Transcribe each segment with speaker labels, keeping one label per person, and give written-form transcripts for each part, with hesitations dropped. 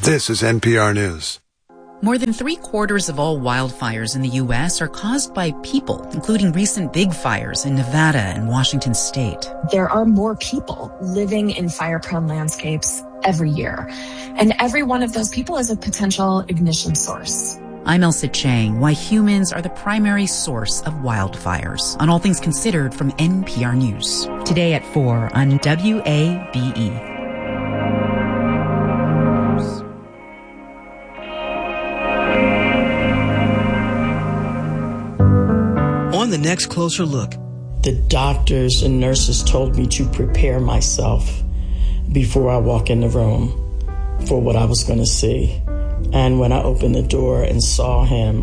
Speaker 1: This is NPR News.
Speaker 2: More than 3/4 of all wildfires in the U.S. are caused by people, including recent big fires in Nevada and Washington state.
Speaker 3: There are more people living in fire-prone landscapes every year, and every one of those people is a potential ignition source.
Speaker 2: I'm Elsa Chang. Why humans are the primary source of wildfires. On All Things Considered from NPR News. Today at 4 on WABE.
Speaker 4: On the next Closer Look.
Speaker 5: The doctors and nurses told me to prepare myself before I walk in the room for what I was going to see. And when I opened the door and saw him,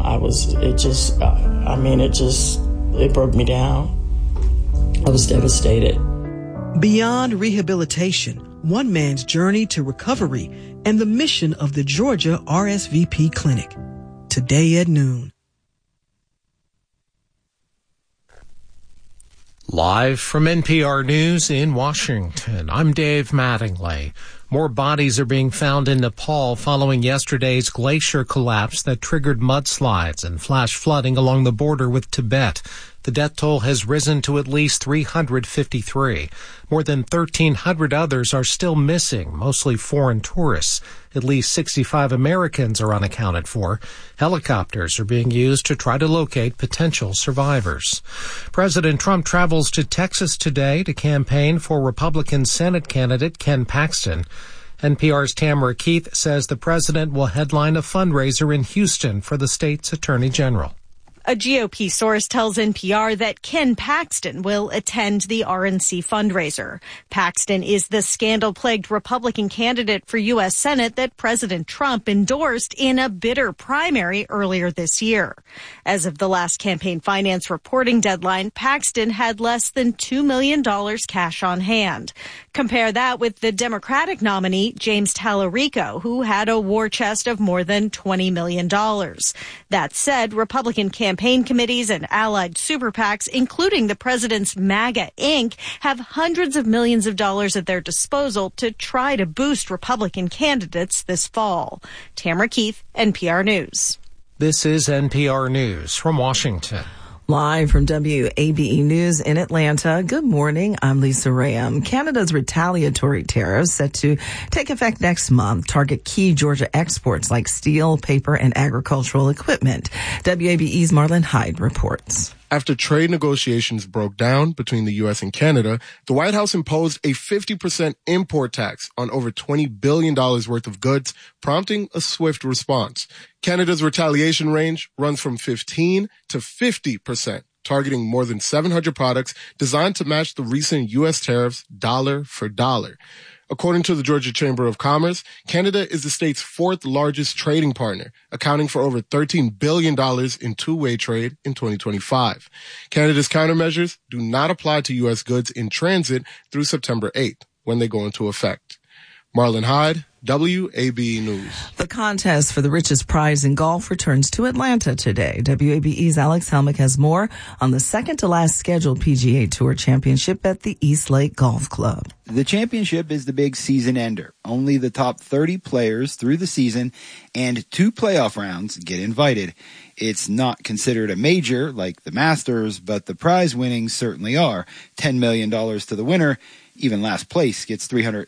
Speaker 5: it broke me down. I was devastated.
Speaker 4: Beyond rehabilitation, one man's journey to recovery and the mission of the Georgia RSVP Clinic. Today at noon.
Speaker 6: Live from NPR News in Washington, I'm Dave Mattingly. More bodies are being found in Nepal following yesterday's glacier collapse that triggered mudslides and flash flooding along the border with Tibet. The death toll has risen to at least 353. More than 1,300 others are still missing, mostly foreign tourists. At least 65 Americans are unaccounted for. Helicopters are being used to try to locate potential survivors. President Trump travels to Texas today to campaign for Republican Senate candidate Ken Paxton. NPR's Tamara Keith says the president will headline a fundraiser in Houston for the state's attorney general.
Speaker 7: A GOP source tells NPR that Ken Paxton will attend the RNC fundraiser. Paxton is the scandal-plagued Republican candidate for U.S. Senate that President Trump endorsed in a bitter primary earlier this year. As of the last campaign finance reporting deadline, Paxton had less than $2 million cash on hand. Compare that with the Democratic nominee, James Tallarico, who had a war chest of more than $20 million. That said, Republican campaign committees and allied super PACs, including the president's MAGA Inc., have hundreds of millions of dollars at their disposal to try to boost Republican candidates this fall. Tamara Keith, NPR News.
Speaker 6: This is NPR News from Washington.
Speaker 8: Live from WABE News in Atlanta. Good morning. I'm Lisa Ram. Canada's retaliatory tariffs set to take effect next month target key Georgia exports like steel, paper, and agricultural equipment. WABE's Marlon Hyde reports.
Speaker 9: After trade negotiations broke down between the U.S. and Canada, the White House imposed a 50% import tax on over $20 billion worth of goods, prompting a swift response. Canada's retaliation range runs from 15 to 50%, targeting more than 700 products designed to match the recent U.S. tariffs dollar for dollar. According to the Georgia Chamber of Commerce, Canada is the state's fourth largest trading partner, accounting for over $13 billion in two-way trade in 2025. Canada's countermeasures do not apply to U.S. goods in transit through September 8th, when they go into effect. Marlon Hyde, WABE News.
Speaker 8: The contest for the richest prize in golf returns to Atlanta today. WABE's Alex Helmick has more on the second-to-last scheduled PGA Tour Championship at the East Lake Golf Club.
Speaker 10: The championship is the big season ender. Only the top 30 players through the season and 2 playoff rounds get invited. It's not considered a major like the Masters, but the prize winnings certainly are. $10 million to the winner. Even last place gets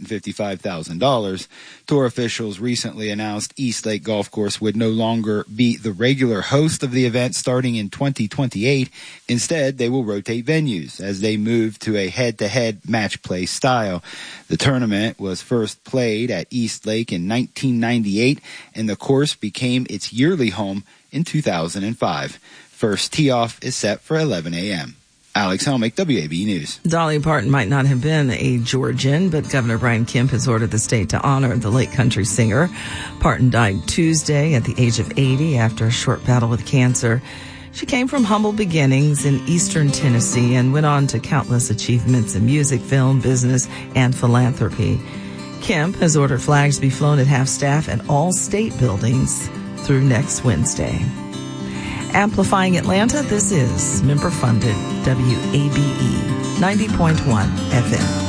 Speaker 10: $355,000. Tour officials recently announced East Lake Golf Course would no longer be the regular host of the event starting in 2028. Instead, they will rotate venues as they move to a head-to-head match play style. The tournament was first played at East Lake in 1998, and the course became its yearly home in 2005. First tee-off is set for 11 a.m. Alex Helmick, WABE News.
Speaker 8: Dolly Parton might not have been a Georgian, but Governor Brian Kemp has ordered the state to honor the late country singer. Parton died Tuesday at the age of 80 after a short battle with cancer. She came from humble beginnings in eastern Tennessee and went on to countless achievements in music, film, business, and philanthropy. Kemp has ordered flags be flown at half-staff at all state buildings through next Wednesday. Amplifying Atlanta, this is member-funded WABE 90.1 FM.